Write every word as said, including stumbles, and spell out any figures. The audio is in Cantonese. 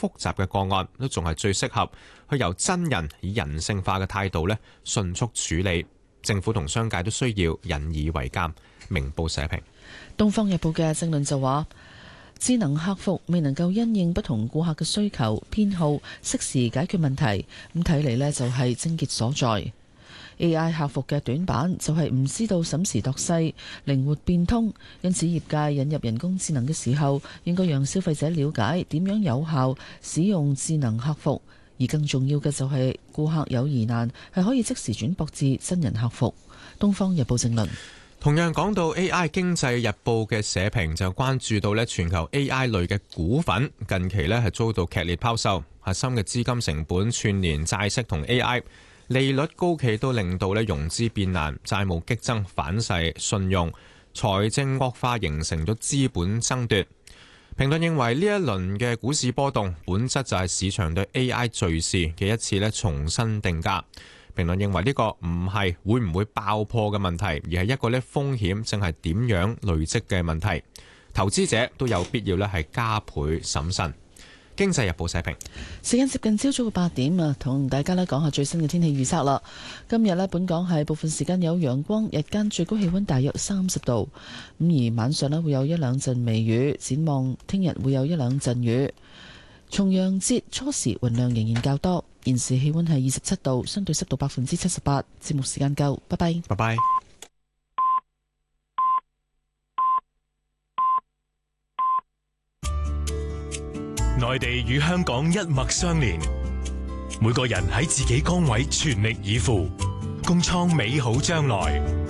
複雜嘅個案，都仲係最適合去由真人以人性化嘅態度咧迅速處理。政府同商界都需要引以為鑑。明報社評。《 東方日報》嘅政論就話，智能客服未能夠因應不同顧客嘅需求偏好，適時解決問題，咁睇嚟呢就係症結所在。A I 客服嘅短板就係唔知道審時度勢、靈活變通，因此業界引入人工智能嘅時候，應該讓消費者了解點樣有效使用智能客服，而更重要嘅就係顧客有疑難係可以即時轉駁至真人客服。《東方日報》正論。 同樣講到 A I， 經濟日報嘅社評就關注到咧全球 A I 類嘅股份近期咧係遭到劇烈拋售，核心嘅資金成本串連債息同 A I。利率高企都令到咧融資變難，債務激增反噬信用，財政惡化形成咗資本爭奪。評論認為呢一輪嘅股市波動，本質就係市場對 A I 敘事嘅一次咧重新定價。評論認為呢個唔係會唔會爆破嘅問題，而係一個咧風險正係點樣累積嘅問題。投資者都有必要咧係加倍審慎。經濟日報社評。 時間接近朝早嘅八點啊，同大家咧講下最新嘅天氣預測啦。今日咧本港係部分時間有陽光，日間最高氣溫大約三十度。咁而晚上咧會有一兩陣微雨，展望聽日會有一兩陣雨。重陽節初時雲量仍然較多。現時氣溫係二十七度，相對濕度百分之七十八。節目時間夠，拜拜。 拜拜。 內地與香港一脈相連，每個人喺自己崗位全力以赴，共創美好將來。